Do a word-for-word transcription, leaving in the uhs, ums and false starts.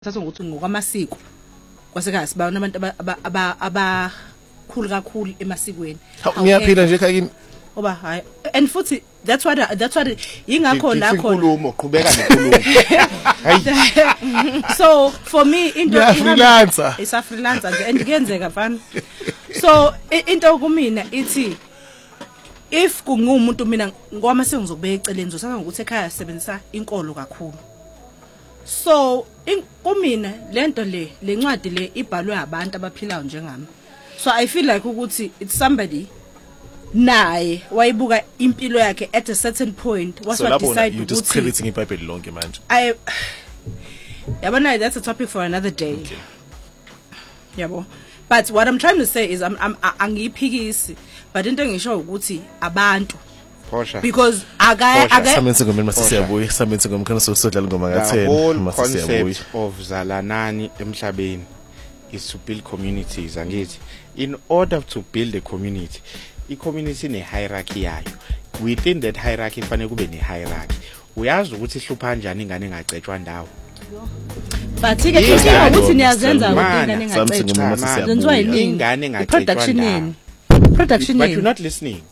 thatha ngokuthi ngokwamasiko kwasekhaya sibona abantu aba abakhulu kakhulu emasikweni ngiyaphila nje ekhaya kini oba hayi and futhi that's what that's what ingakho la khona inkulumo qhubeka nenkulumo so for me into freelancer isa freelancer nje and kuyenzeka mfana so into kumina ithi if kungumuntu mina ngoba sengizobeka eceleni ngizosanga ukuthi ekhaya sisebenzisa inkolo kakhulu so kumina lento le lencwadi le ibhalwe abantu abaphilayo njengami so I feel like ukuthi it's somebody naye wayibuka impilo yakhe at a certain point was what decide you just crediting iBhayibheli lonke manje I yabona that's a topic for another day okay. Yabo but what I'm trying to say is I'm I'm angiphikisi but into engisho ukuthi abantu because agaya agaya samenze ngomeni masisiyabuya samenze ngomkhana sosodlala ngoma ngathena masisiyabuya of zalanani emhlabeni is to build communities angithi in order to build a community i community ne hierarchy yayo within that hierarchy fanele kube ne hierarchy uyazi ukuthi ihlupha kanjani ingane engacetshwa ndawo but ke ke ukuthi niyazenza ukuthi ingane engacetshwa zenziwa yini ingane engacetshwa production production but you're not listening